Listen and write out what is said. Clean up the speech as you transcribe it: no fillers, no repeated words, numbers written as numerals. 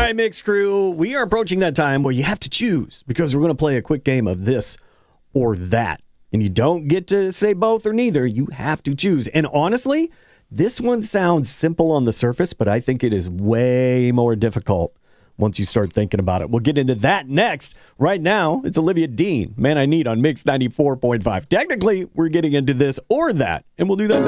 right, Mix Crew, we are approaching that time where you have to choose because we're going to play a quick game of this or that. And you don't get to say both or neither. You have to choose. And honestly, this one sounds simple on the surface, but I think it is way more difficult once you start thinking about it. We'll get into that next. Right now, it's Olivia Dean, Man I Need on Mix 94.5. Technically, we're getting into this or that, and we'll do that next.